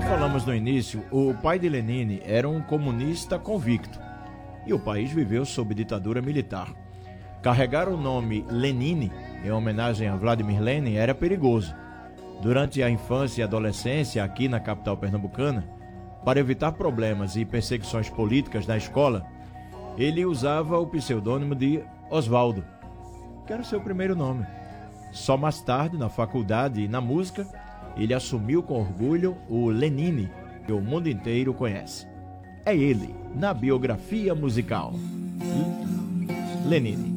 falamos no início, o pai de Lenine era um comunista convicto e o país viveu sob ditadura militar. Carregar o nome Lenine, em homenagem a Vladimir Lenin, era perigoso. Durante a infância e adolescência aqui na capital pernambucana, para evitar problemas e perseguições políticas na escola, ele usava o pseudônimo de Oswaldo, que era o seu primeiro nome. Só mais tarde, na faculdade e na música, ele assumiu com orgulho o Lenine, que o mundo inteiro conhece. É ele, na biografia musical. Lenine.